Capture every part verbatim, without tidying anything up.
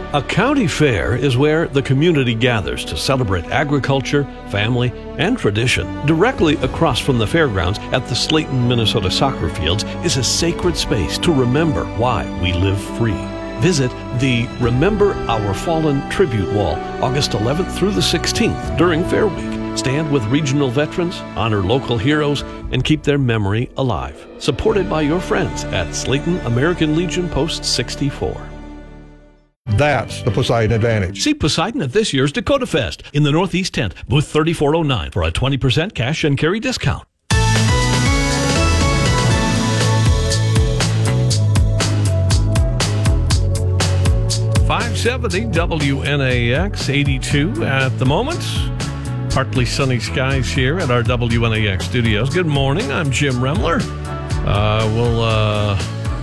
A county fair is where the community gathers to celebrate agriculture, family, and tradition. Directly across from the fairgrounds at the Slayton, Minnesota soccer fields is a sacred space to remember why we live free. Visit the Remember Our Fallen Tribute Wall August eleventh through the sixteenth during Fair Week. Stand with regional veterans, honor local heroes, and keep their memory alive. Supported by your friends at Slayton American Legion Post sixty-four. That's the Poseidon Advantage. See Poseidon at this year's Dakota Fest in the Northeast Tent, booth thirty-four oh nine, for a twenty percent cash and carry discount. five seventy W N A X, eighty-two at the moment. Partly sunny skies here at our W N A X studios. Good morning, I'm Jim Remler. Uh, we'll uh,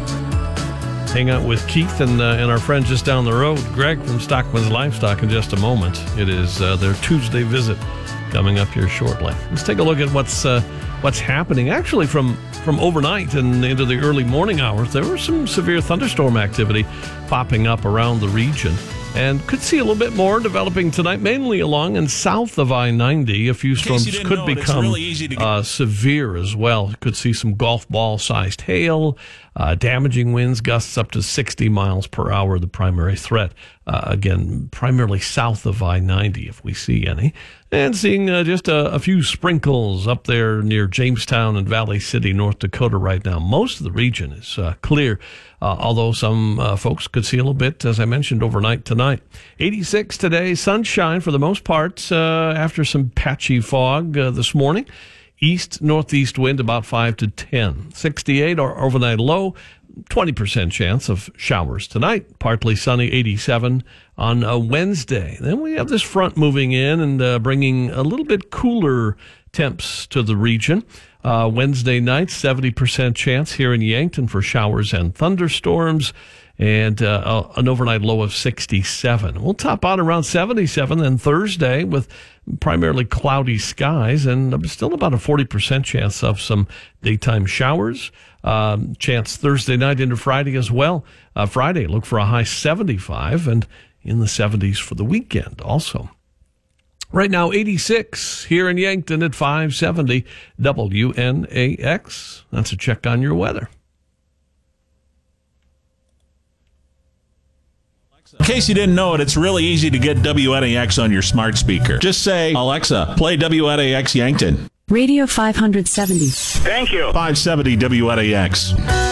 hang out with Keith and, uh, and our friend just down the road, Greg from Stockman's Livestock, in just a moment. It is uh, their Tuesday visit coming up here shortly. Let's take a look at what's uh, what's happening. Actually, from, from overnight and into the early morning hours, there was some severe thunderstorm activity popping up around the region. And could see a little bit more developing tonight, mainly along and south of I ninety. A few storms could become really get- uh, severe as well. Could see some golf ball-sized hail, uh, damaging winds, gusts up to sixty miles per hour, the primary threat. Uh, again, primarily south of I ninety, if we see any. And seeing uh, just a, a few sprinkles up there near Jamestown and Valley City, North Dakota right now. Most of the region is uh, clear. Uh, although some uh, folks could see a little bit, as I mentioned, overnight tonight. eighty-six today, sunshine for the most part, uh, after some patchy fog uh, this morning. East-northeast wind about five to ten. sixty-eight, our overnight low, twenty percent chance of showers tonight. Partly sunny, eighty-seven on a Wednesday. Then we have this front moving in and uh, bringing a little bit cooler temps to the region. Uh, Wednesday night, seventy percent chance here in Yankton for showers and thunderstorms, and uh, an overnight low of sixty-seven. We'll top out around seventy-seven then Thursday with primarily cloudy skies and still about a forty percent chance of some daytime showers. Um, chance Thursday night into Friday as well. Uh, Friday, look for a high seventy-five and in the seventies for the weekend also. Right now, eighty-six here in Yankton at five seventy W N A X. That's a check on your weather. In case you didn't know it, it's really easy to get W N A X on your smart speaker. Just say, Alexa, play W N A X Yankton. Radio five seventy. Thank you. five seventy W N A X.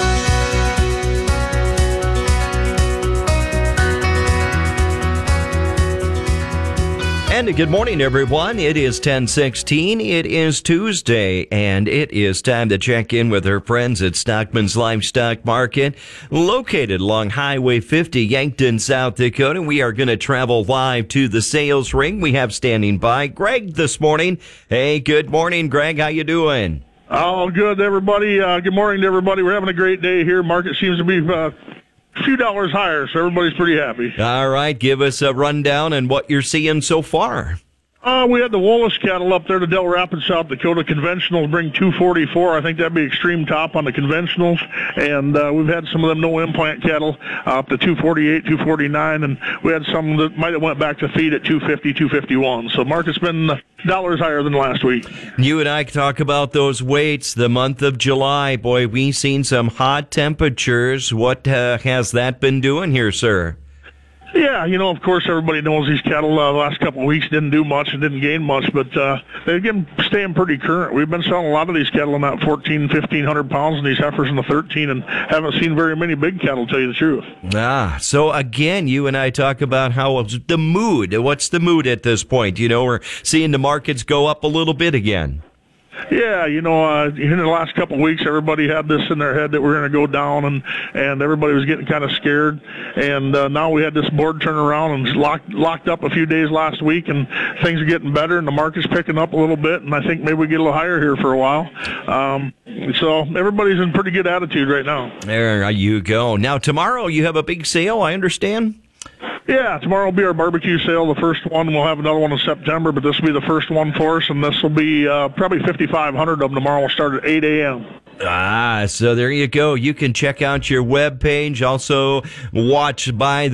And good morning, everyone. It is ten sixteen. It is Tuesday, and it is time to check in with our friends at Stockman's Livestock Market, located along Highway fifty, Yankton, South Dakota. We are going to travel live to the sales ring. We have standing by Greg this morning. Hey, good morning, Greg. How you doing? Oh, good, everybody. Uh, good morning to everybody. We're having a great day here. Market seems to be uh, a few dollars higher, so everybody's pretty happy. All right, give us a rundown on what you're seeing so far. Uh, we had the Wallace cattle up there to Del Rapids, South Dakota. Conventionals bring two forty-four. I think that'd be extreme top on the conventionals. And uh, we've had some of them no implant cattle uh, up to two forty-eight, two forty-nine. And we had some that might have went back to feed at two fifty, two fifty-one. So market's been dollars higher than last week. You and I talk about those weights. The month of July, boy, we've seen some hot temperatures. What uh, has that been doing here, sir? Yeah, you know, of course, everybody knows these cattle uh, the last couple of weeks didn't do much and didn't gain much, but uh, they've been staying pretty current. We've been selling a lot of these cattle in that fourteen, fifteen hundred pounds, and these heifers in the thirteen, and haven't seen very many big cattle, to tell you the truth. Ah, so again, you and I talk about how the mood, what's the mood at this point? You know, we're seeing the markets go up a little bit again. Yeah, you know, uh, in the last couple of weeks, everybody had this in their head that we're going to go down, and, and everybody was getting kind of scared. And uh, now we had this board turn around and locked locked up a few days last week, and things are getting better, and the market's picking up a little bit, and I think maybe we get a little higher here for a while. Um, so everybody's in pretty good attitude right now. There you go. Now, tomorrow you have a big sale, I understand? Yeah, tomorrow will be our barbecue sale, the first one. We'll have another one in September, but this will be the first one for us, and this will be uh, probably fifty-five hundred of them tomorrow. We'll start at eight a.m. Ah, so there you go. You can check out your webpage. Also, watch by